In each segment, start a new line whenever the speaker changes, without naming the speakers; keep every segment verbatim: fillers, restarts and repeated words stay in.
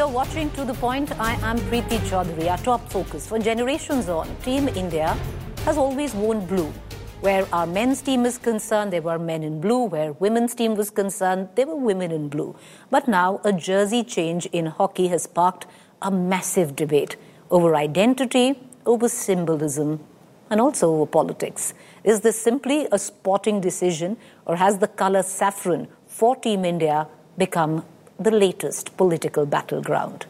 you're watching To The Point, I am Preeti Chaudhary. Our top focus for generations on, Team India has always worn blue. Where our men's team is concerned, there were men in blue. Where women's team was concerned, there were women in blue. But now a jersey change in hockey has sparked a massive debate over identity, over symbolism, and also over politics. Is this simply a sporting decision, or has the colour saffron for Team India become the latest political battleground?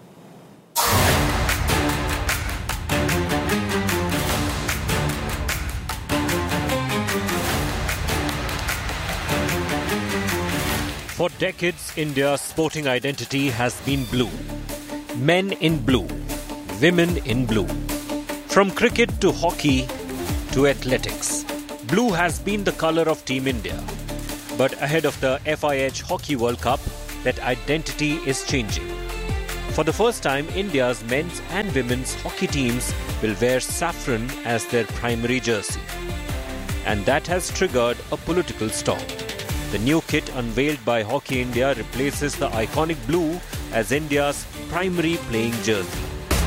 For decades, India's sporting identity has been blue. Men in blue, women in blue. From cricket to hockey to athletics, blue has been the colour of Team India. But ahead of the F I H Hockey World Cup, that identity is changing. For the first time, India's men's and women's hockey teams will wear saffron as their primary jersey. And that has triggered a political storm. The new kit unveiled by Hockey India replaces the iconic blue as India's primary playing jersey.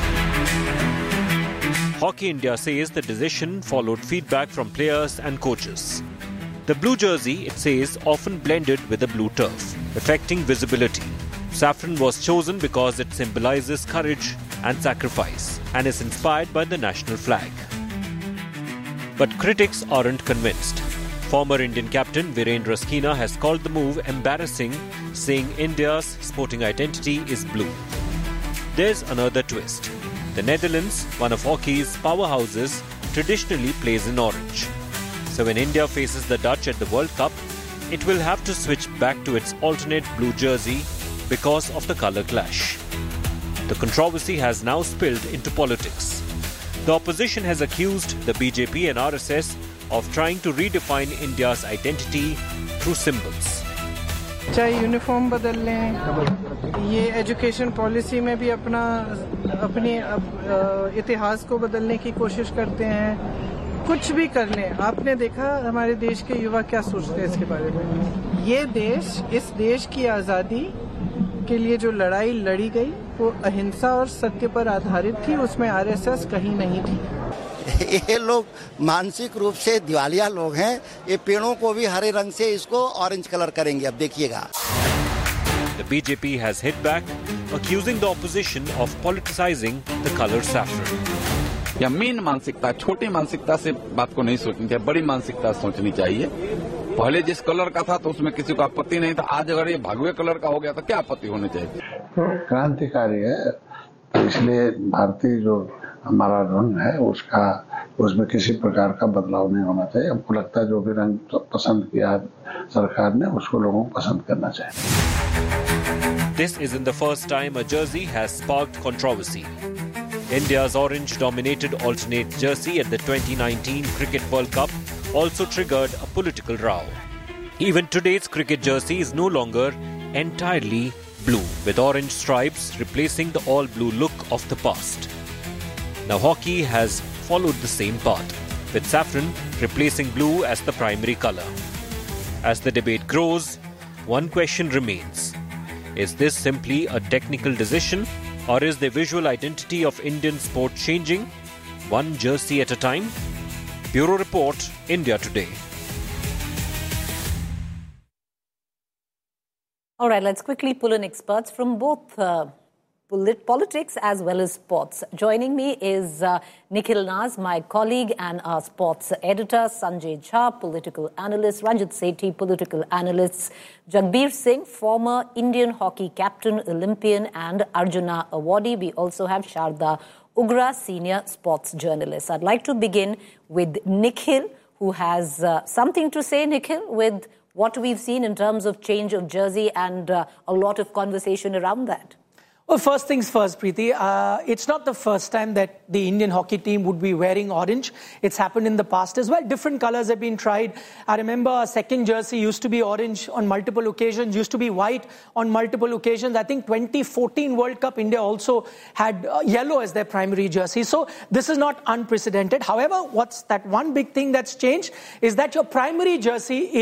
Hockey India says the decision followed feedback from players and coaches. The blue jersey, it says, often blended with the blue turf, affecting visibility. Saffron was chosen because it symbolizes courage and sacrifice and is inspired by the national flag. But critics aren't convinced. Former Indian captain Virendra Skinner has called the move embarrassing, saying India's sporting identity is blue. There's another twist. The Netherlands, one of hockey's powerhouses, traditionally plays in orange. So when India faces the Dutch at the World Cup, it will have to switch back to its alternate blue jersey because of the colour clash. The controversy has now spilled into politics. The opposition has accused the B J P and R S S of trying to redefine India's identity through symbols.
चाहे uniform बदल लें, ये education policy में भी अपना अपने इतिहास को बदलने की कोशिश करते हैं, कुछ भी कर लें. आपने देखा हमारे देश के युवा क्या सोचते हैं इसके बारे में. ये देश, इस देश की आज़ादी के लिए जो लड़ाई लड़ी गई वो अहिंसा और सत्य पर आधारित थी, उसमें आर एस एस कहीं नहीं थी.
ये लोग मानसिक रूप से दिवालिया लोग हैं. ये पेड़ों को भी हरे रंग से इसको ऑरेंज कलर करेंगे, अब देखिएगा.
The B J P has hit back, accusing the opposition of politicizing the color saffron.
या मेन मानसिकता, छोटी मानसिकता से बात को नहीं सोचनी चाहिए, बड़ी मानसिकता सोचनी चाहिए. पहले जिस कलर का था तो उसमें किसी को आपत्ति नहीं था, आज अगर ये भगवे कलर का हो गया तो क्या आपत्ति होनी चाहिए.
क्रांतिकारी है, तो इसलिए भारतीय जो हमारा रंग है उसका उसमें किसी प्रकार का बदलाव नहीं होना चाहिए. हमको लगता है जो भी रंग पसंद किया सरकार ने उसको लोगों को पसंद करना चाहिए.
This isn't the first time a jersey has sparked controversy. India's orange-dominated alternate jersey at the twenty nineteen Cricket World Cup also triggered a political row. Even today's cricket jersey is no longer entirely blue, with orange stripes replacing the all-blue look of the past. Now hockey has followed the same path, with saffron replacing blue as the primary colour. As the debate grows, one question remains. Is this simply a technical decision, or is the visual identity of Indian sport changing, one jersey at a time? Bureau Report, India Today.
All right, let's quickly pull in experts from both uh, polit- politics as well as sports. Joining me is uh, Nikhil Naz, my colleague and our sports editor, Sanjay Jha, political analyst, Ranjit Sethi, political analyst, Jagbir Singh, former Indian hockey captain, Olympian and Arjuna awardee. We also have Sharda Ugra, senior sports journalist. I'd like to begin with Nikhil, who has uh, something to say, Nikhil, with what we've seen in terms of change of jersey and uh, a lot of conversation around that.
Well, first things first, Preeti. Uh, it's not the first time that the Indian hockey team would be wearing orange. It's happened in the past as well. Different colors have been tried. I remember our second jersey used to be orange on multiple occasions, used to be white on multiple occasions. I think twenty fourteen World Cup, India also had uh, yellow as their primary jersey. So this is not unprecedented. However, what's that one big thing that's changed is that your primary jersey is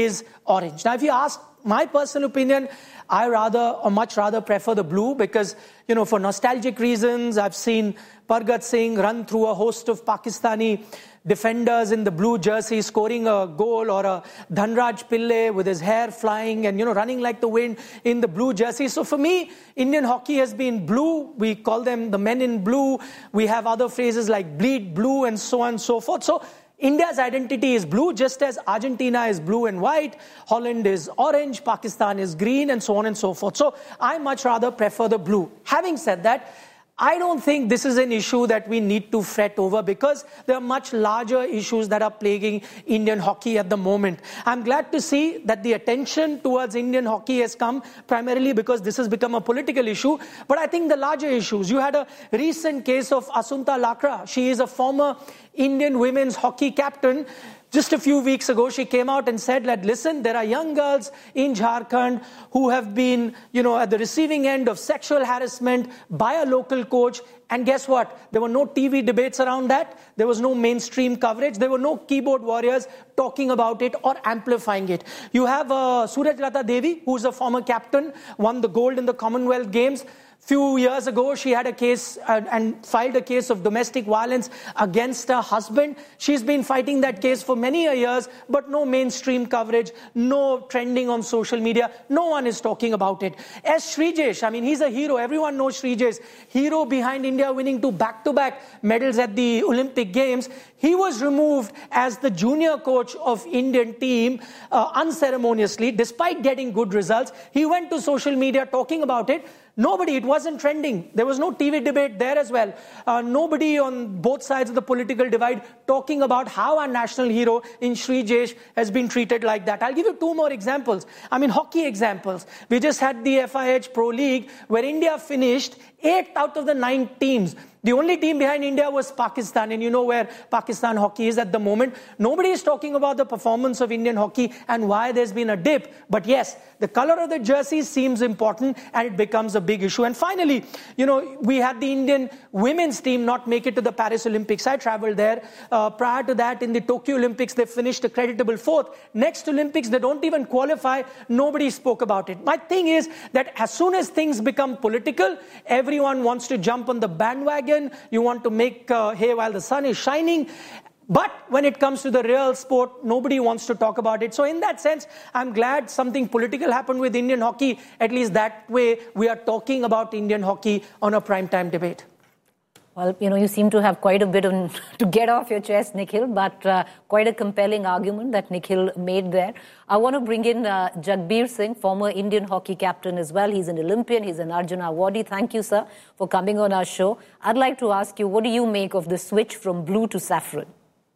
orange. Now, if you ask my personal opinion, I rather or much rather prefer the blue because, you know, for nostalgic reasons, I've seen Pargat Singh run through a host of Pakistani defenders in the blue jersey, scoring a goal, or a Dhanraj Pillai with his hair flying and, you know, running like the wind in the blue jersey. So for me, Indian hockey has been blue. We call them the men in blue. We have other phrases like bleed blue and so on and so forth. So India's identity is blue, just as Argentina is blue and white, Holland is orange, Pakistan is green, and so on and so forth. So I much rather prefer the blue. Having said that, I don't think this is an issue that we need to fret over because there are much larger issues that are plaguing Indian hockey at the moment. I'm glad to see that the attention towards Indian hockey has come primarily because this has become a political issue. But I think the larger issues, you had a recent case of Asunta Lakra. She is a former Indian women's hockey captain. Just a few weeks ago, she came out and said that, listen, there are young girls in Jharkhand who have been, you know, at the receiving end of sexual harassment by a local coach. And guess what? There were no T V debates around that. There was no mainstream coverage. There were no keyboard warriors talking about it or amplifying it. You have uh, Surajlata Devi, who's a former captain, won the gold in the Commonwealth Games. Few years ago, she had a case uh, and filed a case of domestic violence against her husband. She's been fighting that case for many years, but no mainstream coverage, no trending on social media. No one is talking about it. S. Srijesh, I mean, he's a hero. Everyone knows Srijesh. Hero behind India winning two back-to-back medals at the Olympic Games. He was removed as the junior coach of Indian team uh, unceremoniously, despite getting good results. He went to social media talking about it. Nobody, it wasn't trending. There was no T V debate there as well. Uh, nobody on both sides of the political divide talking about how our national hero in Srijesh has been treated like that. I'll give you two more examples. I mean, hockey examples. We just had the F I H Pro League where India finished eighth out of the nine teams. The only team behind India was Pakistan, and you know where Pakistan hockey is at the moment. Nobody is talking about the performance of Indian hockey and why there's been a dip. But yes, the color of the jersey seems important and it becomes a big issue. And finally, you know, we had the Indian women's team not make it to the Paris Olympics. I traveled there. Uh, prior to that, in the Tokyo Olympics, they finished a creditable fourth. Next Olympics, they don't even qualify. Nobody spoke about it. My thing is that as soon as things become political, everyone wants to jump on the bandwagon. You want to make uh, hay while the sun is shining. But when it comes to the real sport, nobody wants to talk about it. So in that sense, I'm glad something political happened with Indian hockey. At least that way, we are talking about Indian hockey on a primetime debate.
Well, you know, you seem to have quite a bit on, to get off your chest, Nikhil, but uh, quite a compelling argument that Nikhil made there. I want to bring in uh, Jagbir Singh, former Indian hockey captain as well. He's an Olympian. He's an Arjuna Awardee. Thank you, sir, for coming on our show. I'd like to ask you, what do you make of the switch from blue to saffron?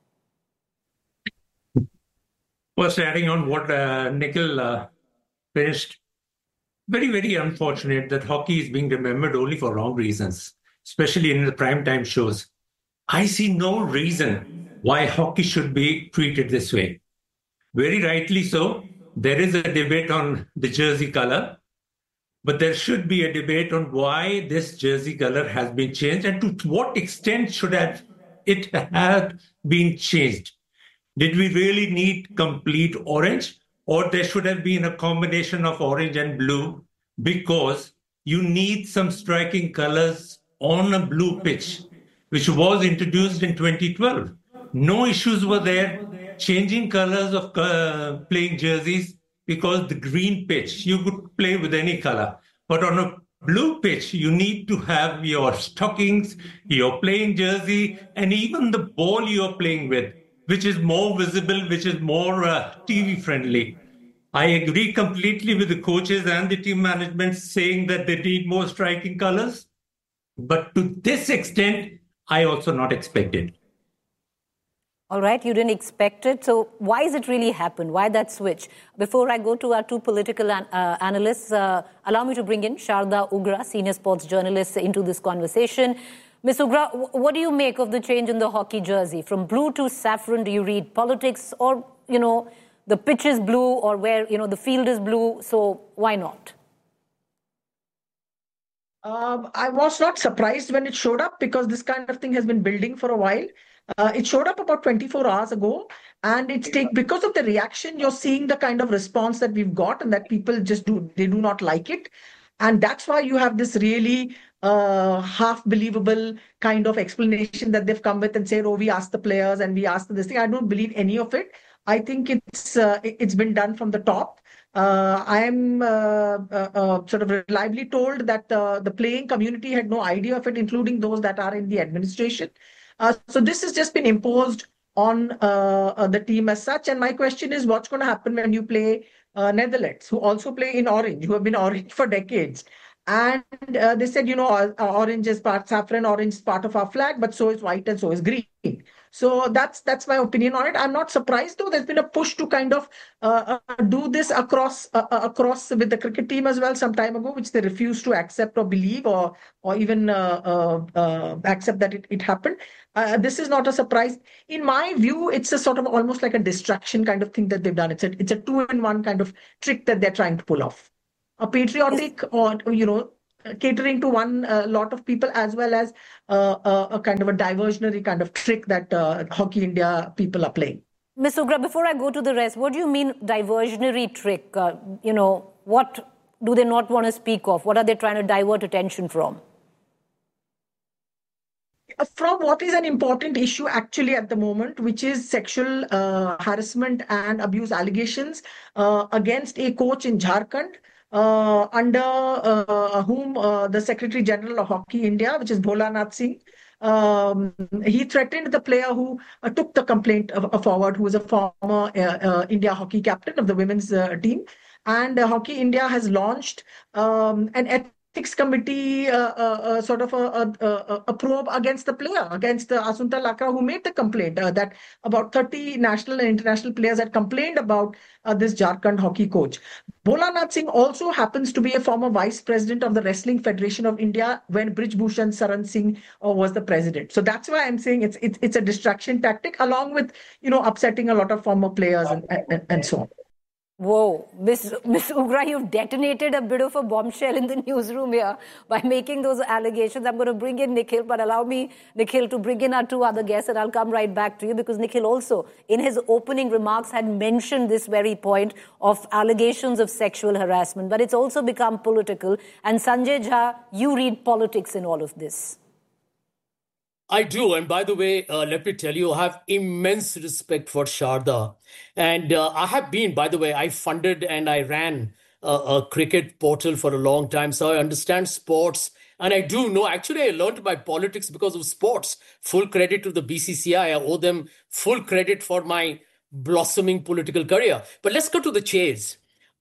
First, adding on what uh, Nikhil uh, finished, very, very unfortunate that hockey is being remembered only for wrong reasons, especially in the primetime shows. I see no reason why hockey should be treated this way. Very rightly so, there is a debate on the jersey color, but there should be a debate on why this jersey color has been changed and to what extent should have it have been changed. Did we really need complete orange, or there should have been a combination of orange and blue, because you need some striking colors on a blue pitch, which was introduced in twenty twelve. No issues were there changing colors of uh, playing jerseys, because the green pitch, you could play with any color. But on a blue pitch, you need to have your stockings, your playing jersey, and even the ball you're playing with, which is more visible, which is more uh, T V friendly. I agree completely with the coaches and the team management saying that they need more striking colors. But to this extent, I also not expect it.
All right, you didn't expect it. So why has it really happened? Why that switch? Before I go to our two political an uh, analysts, uh, allow me to bring in Sharda Ugra, senior sports journalist, into this conversation. Miz Ugra, what do you make of the change in the hockey jersey? From blue to saffron, do you read politics, or, you know, the pitch is blue, or where, you know, the field is blue, so why not?
Um, I was not surprised when it showed up, because this kind of thing has been building for a while. Uh, it showed up about twenty-four hours ago, and it's take because of the reaction. You're seeing the kind of response that we've got, and that people just do they do not like it, and that's why you have this really uh, half believable kind of explanation that they've come with and said, "Oh, we asked the players and we asked this thing." I don't believe any of it. I think it's uh, it's been done from the top. Uh, I am uh, uh, uh, sort of reliably told that uh, the playing community had no idea of it, including those that are in the administration. Uh, so this has just been imposed on uh, uh, the team as such. And my question is, what's going to happen when you play uh, Netherlands, who also play in orange, who have been orange for decades? And uh, they said, you know, uh, orange is part, saffron orange is part of our flag, but so is white and so is green. So that's that's my opinion on it. I'm not surprised, though. There's been a push to kind of uh, uh, do this across uh, across with the cricket team as well some time ago, which they refused to accept or believe or or even uh, uh, uh, accept that it, it happened. Uh, this is not a surprise. In my view, it's a sort of almost like a distraction kind of thing that they've done. It's a it's a two-in-one kind of trick that they're trying to pull off. A patriotic or, you know, catering to one uh, lot of people, as well as uh, uh, a kind of a diversionary kind of trick that uh, Hockey India people are playing.
Miz Ugra, before I go to the rest, what do you mean diversionary trick? Uh, you know, what do they not want to speak of? What are they trying to divert attention from?
From what is an important issue actually at the moment, which is sexual uh, harassment and abuse allegations uh, against a coach in Jharkhand. Uh, under uh, whom uh, the Secretary General of Hockey India, which is Bhola Nath Singh, um, he threatened the player who uh, took the complaint uh, forward, who is a former uh, uh, India hockey captain of the women's uh, team. And uh, Hockey India has launched um, an ethics committee, uh, uh, uh, sort of a, a, a probe against the player, against uh, Asunta Lakra, who made the complaint uh, that about thirty national and international players had complained about uh, this Jharkhand hockey coach. Bhola Nath Singh also happens to be a former vice president of the Wrestling Federation of India when Brij Bhushan Saran Singh uh, was the president. So that's why I'm saying it's, it's it's a distraction tactic, along with, you know, upsetting a lot of former players and, and, and so on.
Whoa, Miz Miz Ugra, you've detonated a bit of a bombshell in the newsroom here by making those allegations. I'm going to bring in Nikhil, but allow me, Nikhil, to bring in our two other guests, and I'll come right back to you, because Nikhil also, in his opening remarks, had mentioned this very point of allegations of sexual harassment, but it's also become political. And Sanjay Jha, you read politics in all of this.
I do. And by the way, uh, let me tell you, I have immense respect for Sharda. And uh, I have been, by the way, I funded and I ran a, a cricket portal for a long time. So I understand sports. And I do know, actually, I learned my politics because of sports. Full credit to the B C C I. I owe them full credit for my blossoming political career. But let's go to the chase.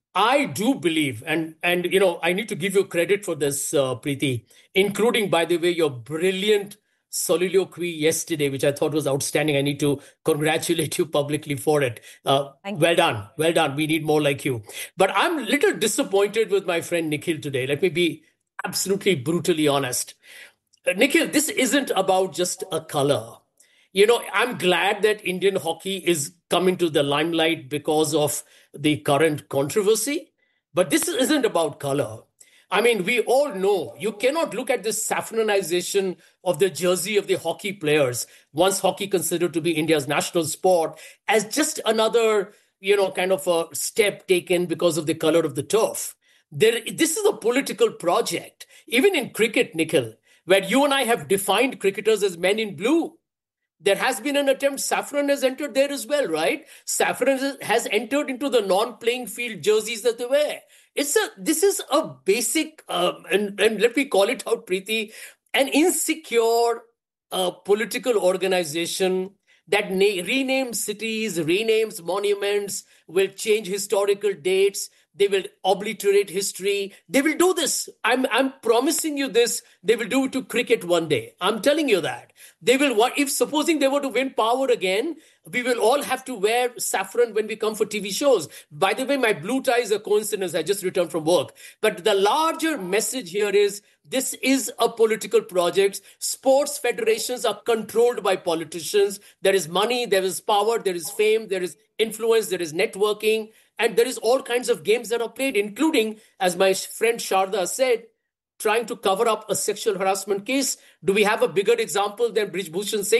I do believe, and, and you know, I need to give you credit for this, uh, Preeti, including, by the way, your brilliant soliloquy yesterday, which I thought was outstanding. I need to congratulate you publicly for it. Uh, well done. Well done. We need more like you. But I'm a little disappointed with my friend Nikhil today. Let me be absolutely brutally honest. Uh, Nikhil, this isn't about just a color. You know, I'm glad that Indian hockey is coming to the limelight because of the current controversy. But this isn't about color. I mean, we all know you cannot look at this saffronization of the jersey of the hockey players, once hockey considered to be India's national sport, as just another, you know, kind of a step taken because of the color of the turf. There, this is a political project. Even in cricket, Nikhil, where you and I have defined cricketers as men in blue, there has been an attempt. Saffron has entered there as well, right? Saffron has entered into the non-playing field jerseys that they wear. It's a, this is a basic, um, and, and let me call it out, Preeti, an insecure uh, political organization that na- renames cities, renames monuments, will change historical dates. They will obliterate history. They will do this. I'm, I'm promising you this. They will do it to cricket one day. I'm telling you that. They will, if supposing they were to win power again, we will all have to wear saffron when we come for T V shows. By the way, my blue tie is a coincidence. I just returned from work. But the larger message here is this is a political project. Sports federations are controlled by politicians. There is money, there is power, there is fame, there is influence, there is networking, and there is all kinds of games that are played, including, as my friend Sharda said, trying to cover up a sexual harassment case. Do we have a bigger example than Brij Bhushan Singh?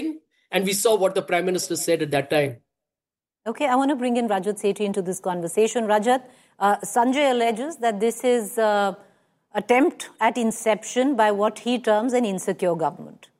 And we saw what the Prime Minister said at that time.
Okay, I want to bring in Rajat Sethi into this conversation. Rajat, uh, Sanjay alleges that this is an uh, attempt at inception by what he terms an insecure government.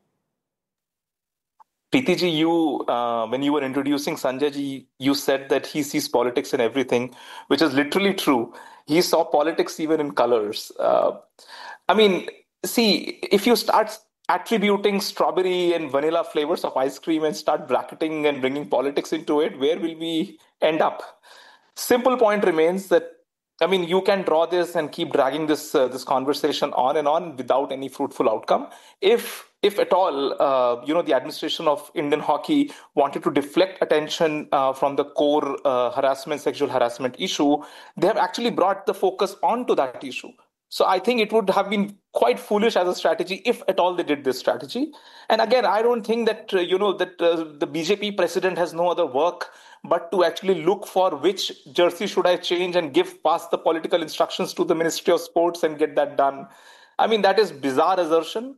Preeti ji, you, uh, when you were introducing Sanjay ji, you said that he sees politics in everything, which is literally true. He saw politics even in colors. Uh, I mean, see, if you start attributing strawberry and vanilla flavors of ice cream and start bracketing and bringing politics into it, where will we end up? Simple point remains that, I mean, you can draw this and keep dragging this uh, this conversation on and on without any fruitful outcome. If if at all, uh, you know, the administration of Indian hockey wanted to deflect attention uh, from the core uh, harassment, sexual harassment issue, they have actually brought the focus onto that issue. So I think it would have been quite foolish as a strategy if at all they did this strategy. And again, I don't think that, uh, you know, that uh, the B J P president has no other work but to actually look for which jersey should I change and give past the political instructions to the Ministry of Sports and get that done. I mean, that is bizarre assertion.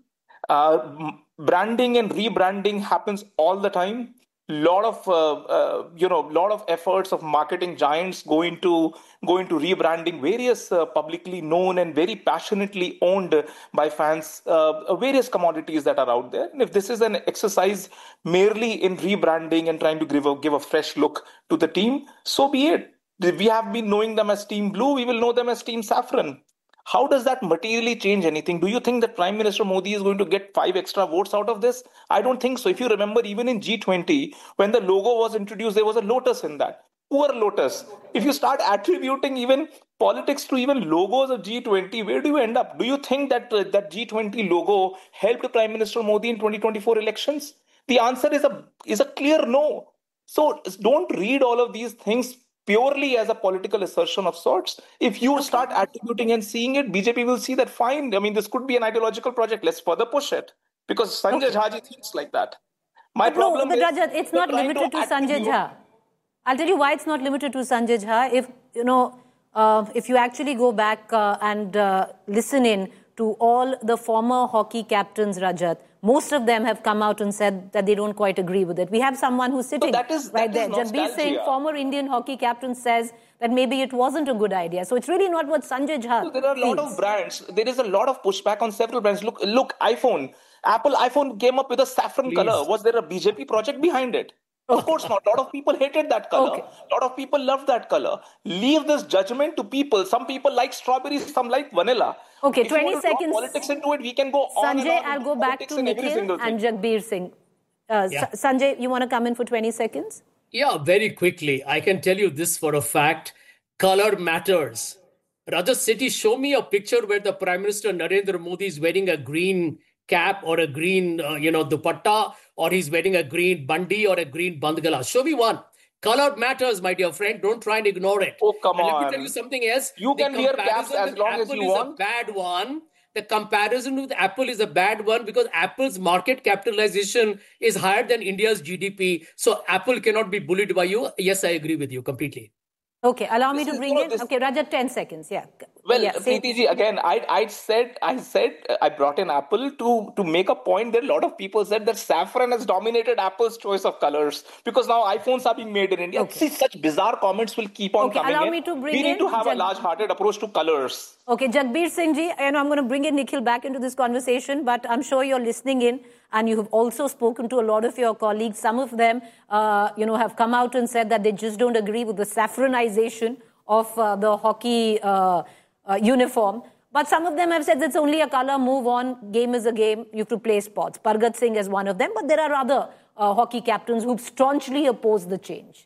Uh, branding and rebranding happens all the time. Lot of uh, uh, you know, lot of efforts of marketing giants go into go into rebranding various uh, publicly known and very passionately owned by fans uh, various commodities that are out there. And if this is an exercise merely in rebranding and trying to give a, give a fresh look to the team, so be it. We have been knowing them as Team Blue. We will know them as Team Saffron. How does that materially change anything? Do you think that Prime Minister Modi is going to get five extra votes out of this? I don't think so. If you remember, even in G twenty, when the logo was introduced, there was a lotus in that. Poor lotus. If you start attributing even politics to even logos of G twenty, where do you end up? Do you think that uh, that G twenty logo helped Prime Minister Modi in twenty twenty-four elections? The answer is a is a clear no. So don't read all of these things purely as a political assertion of sorts. If you start attributing and seeing it, B J P will see that fine. I mean, this could be an ideological project. Let's further push it. Because Sanjay okay. Jha ji thinks like that. My
but
problem
no,
is...
Rajat, it's not limited to, to Sanjay Jha. I'll tell you why it's not limited to Sanjay Jha. If, you know, uh, if you actually go back uh, and uh, listen in to all the former hockey captains, Rajat, most of them have come out and said that they don't quite agree with it. We have someone who's sitting
that is,
right
that
there. Jagbir Singh, former Indian hockey captain, says that maybe it wasn't a good idea. So it's really not what Sanjay Jha
so There are a lot of brands. There is a lot of pushback on several brands. Look, look, iPhone. Apple iPhone came up with a saffron Please. color. Was there a B J P project behind it? Of course not. A lot of people hated that color. Okay. A lot of people loved that color. Leave this judgment to people. Some people like strawberries, some like vanilla.
Okay,
if
twenty
you
seconds.
Politics into it, we can go on
Sanjay,
and on.
I'll go back to Nikhil and Jagbir Singh. Uh, yeah. Sanjay, you want to come in for twenty seconds?
Yeah, very quickly. I can tell you this for a fact. Color matters. Rajat Sethi, show me a picture where the Prime Minister Narendra Modi is wearing a green cap or a green, uh, you know, dupatta, or he's wearing a green bandi or a green bandgala. Show me one. Color matters, my dear friend. Don't try and ignore it.
Oh, come
and
on.
Let me tell you something else.
You can wear caps as long as you want.
Apple is a bad one. The comparison with Apple is a bad one because Apple's market capitalization is higher than India's G D P. So Apple cannot be bullied by you. Yes, I agree with you completely.
Okay, allow me this to bring in. This... Okay, Rajat, ten seconds. Yeah.
Well,
yeah,
Preeti ji, again, I I said I said I brought in Apple to to make a point that a lot of people said that saffron has dominated Apple's choice of colors because now iPhones are being made in India. Okay. See, such bizarre comments will keep on
okay,
coming
allow
in.
Me to bring
we need
in
to have
Jag...
a large-hearted approach to colors.
Okay, Jagbir Singh ji, and I'm going to bring in Nikhil back into this conversation, but I'm sure you're listening in and you have also spoken to a lot of your colleagues. Some of them, uh, you know, have come out and said that they just don't agree with the saffronization of uh, the hockey uh, uh, uniform. But some of them have said it's only a color, move on, game is a game, you have to play sports. Pargat Singh is one of them, but there are other uh, hockey captains who staunchly oppose the change.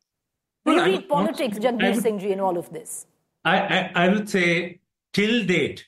Do you well, read politics, not, Jagbir would, Singh ji, in all of this?
I, I, I would say, till date,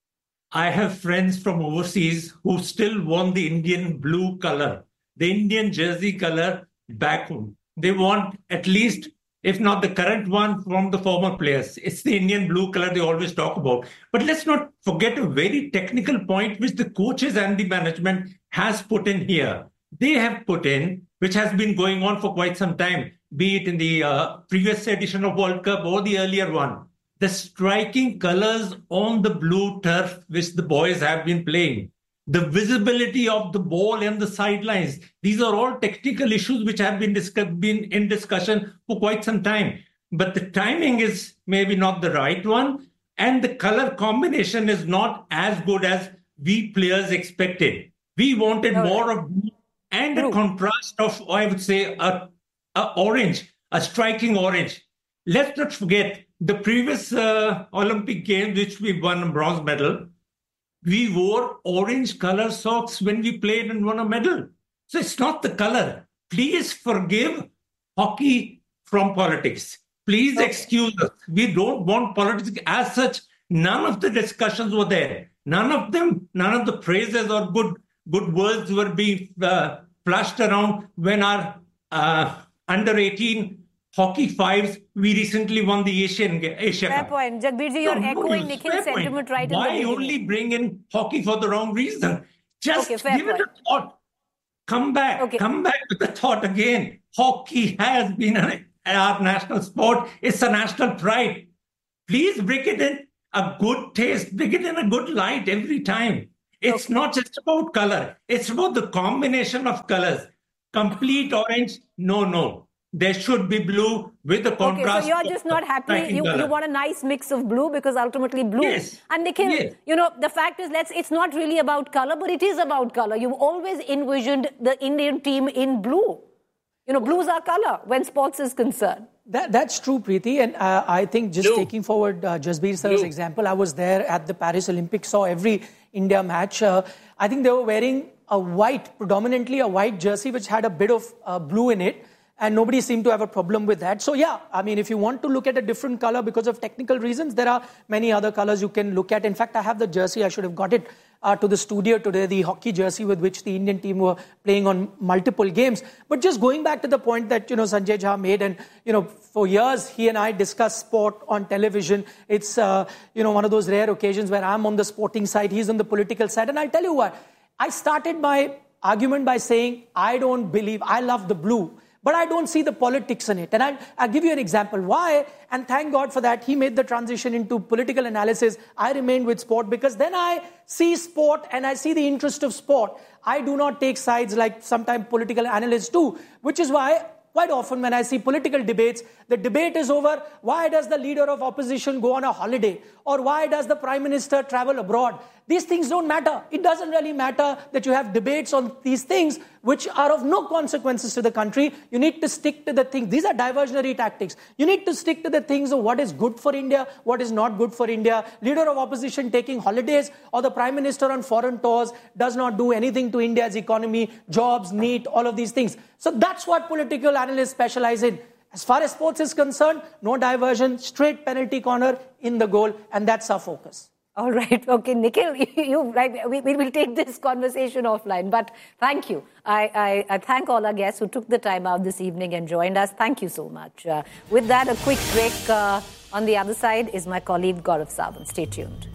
I have friends from overseas who still want the Indian blue color, the Indian jersey color back home. They want at least, if not the current one, from the former players. It's the Indian blue color they always talk about. But let's not forget a very technical point which the coaches and the management has put in here. They have put in, which has been going on for quite some time, be it in the uh, previous edition of World Cup or the earlier one. The striking colors on the blue turf which the boys have been playing. the visibility of the ball and the sidelines. These are all technical issues which have been, discuss- been in discussion for quite some time. But the timing is maybe not the right one. And the color combination is not as good as we players expected. We wanted okay. more of blue and blue. a contrast of, I would say, a, a orange, a striking orange. Let's not forget the previous uh, Olympic Games, which we won a bronze medal. We wore orange color socks when we played and won a medal. So it's not the color. Please forgive hockey from politics. Please okay. excuse us. We don't want politics as such. None of the discussions were there. None of them, none of the praises or good good words were being uh, flashed around when our uh, under eighteen hockey fives, we recently won the Asian Asia
Fair
Cup.
point. Jagbir ji, you're no, echoing Nikhil's sentiment right in the
Why only bring in hockey for the wrong reason? Just okay, give point. it a thought. Come back. Okay. Come back with the thought again. Hockey has been an, our national sport. It's a national pride. Please bring it in a good taste. Bring it in a good light every time. It's okay. not just about color. It's about the combination of colors. Complete orange, no, no. There should be blue with the contrast.
Okay, so you're just not happy. You, you want a nice mix of blue because ultimately blue.
Yes.
And Nikhil, yes. you know, the fact is, let's. It's not really about color, but it is about color. You've always envisioned the Indian team in blue. You know, blues are color when sports is concerned.
That, that's true, Preeti. And uh, I think just blue. taking forward uh, Jasbir sir's blue. example, I was there at the Paris Olympics, saw every India match. Uh, I think they were wearing a white, predominantly a white jersey, which had a bit of uh, blue in it. And nobody seemed to have a problem with that. So yeah, I mean, if you want to look at a different color because of technical reasons, there are many other colors you can look at. In fact, I have the jersey. I should have got it uh, to the studio today, the hockey jersey with which the Indian team were playing on multiple games. But just going back to the point that, you know, Sanjay Jha made, and, you know, for years, he and I discussed sport on television. It's, uh, you know, one of those rare occasions where I'm on the sporting side, he's on the political side. And I'll tell you what, I started my argument by saying, I don't believe, I love the blue, but I don't see the politics in it. And I'll, I'll give you an example. Why? And thank God for that. He made the transition into political analysis. I remained with sport because then I see sport and I see the interest of sport. I do not take sides like sometimes political analysts do, which is why quite often when I see political debates, the debate is over, why does the leader of opposition go on a holiday? Or why does the prime minister travel abroad? These things don't matter. It doesn't really matter that you have debates on these things which are of no consequences to the country. You need to stick to the things. These are diversionary tactics. You need to stick to the things of what is good for India, what is not good for India. Leader of opposition taking holidays or the prime minister on foreign tours does not do anything to India's economy, jobs, need, all of these things. So that's what political analysts specialize in. As far as sports is concerned, no diversion, straight penalty corner in the goal, and that's our focus.
All right. Okay, Nikhil, you right. We, we will take this conversation offline. But thank you. I, I, I thank all our guests who took the time out this evening and joined us. Thank you so much. Uh, with that, a quick break. Uh, on the other side is my colleague Gaurav Sawant. Stay tuned.